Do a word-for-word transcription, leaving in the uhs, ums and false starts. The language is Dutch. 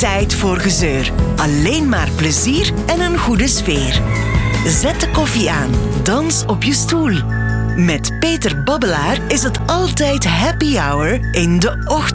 tijd voor gezeur. Alleen maar plezier en een goede sfeer. Zet de koffie aan. Dans op je stoel. Met Peter Babbelaar is het altijd happy hour in de ochtend.